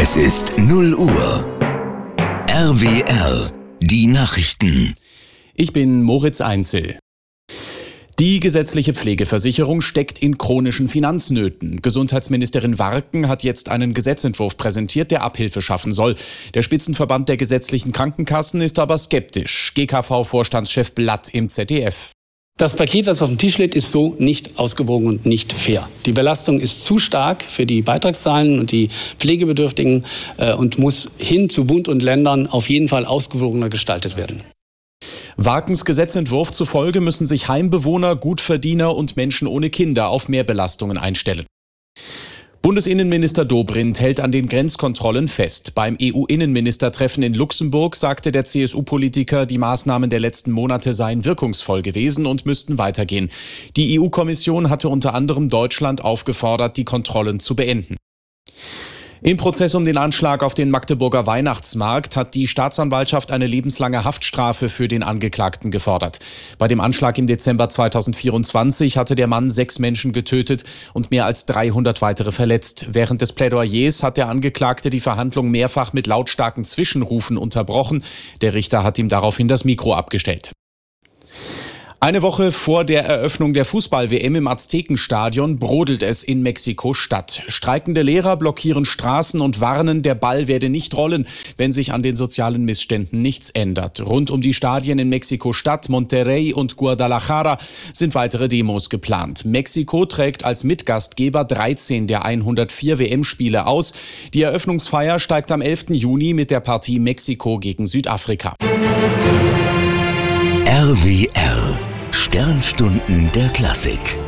Es ist 0 Uhr. RWR, die Nachrichten. Ich bin Moritz Einzel. Die gesetzliche Pflegeversicherung steckt in chronischen Finanznöten. Gesundheitsministerin Warken hat jetzt einen Gesetzentwurf präsentiert, der Abhilfe schaffen soll. Der Spitzenverband der gesetzlichen Krankenkassen ist aber skeptisch. GKV-Vorstandschef Blatt im ZDF. Das Paket, das auf dem Tisch liegt, ist so nicht ausgewogen und nicht fair. Die Belastung ist zu stark für die Beitragszahlen und die Pflegebedürftigen und muss hin zu Bund und Ländern auf jeden Fall ausgewogener gestaltet werden. Warkens Gesetzentwurf zufolge müssen sich Heimbewohner, Gutverdiener und Menschen ohne Kinder auf Mehrbelastungen einstellen. Bundesinnenminister Dobrindt hält an den Grenzkontrollen fest. Beim EU-Innenministertreffen in Luxemburg sagte der CSU-Politiker, die Maßnahmen der letzten Monate seien wirkungsvoll gewesen und müssten weitergehen. Die EU-Kommission hatte unter anderem Deutschland aufgefordert, die Kontrollen zu beenden. Im Prozess um den Anschlag auf den Magdeburger Weihnachtsmarkt hat die Staatsanwaltschaft eine lebenslange Haftstrafe für den Angeklagten gefordert. Bei dem Anschlag im Dezember 2024 hatte der Mann 6 Menschen getötet und mehr als 300 weitere verletzt. Während des Plädoyers hat der Angeklagte die Verhandlung mehrfach mit lautstarken Zwischenrufen unterbrochen. Der Richter hat ihm daraufhin das Mikro abgestellt. Eine Woche vor der Eröffnung der Fußball-WM im Aztekenstadion brodelt es in Mexiko-Stadt. Streikende Lehrer blockieren Straßen und warnen, der Ball werde nicht rollen, wenn sich an den sozialen Missständen nichts ändert. Rund um die Stadien in Mexiko-Stadt, Monterrey und Guadalajara sind weitere Demos geplant. Mexiko trägt als Mitgastgeber 13 der 104 WM-Spiele aus. Die Eröffnungsfeier steigt am 11. Juni mit der Partie Mexiko gegen Südafrika. RWR, Sternstunden der Klassik.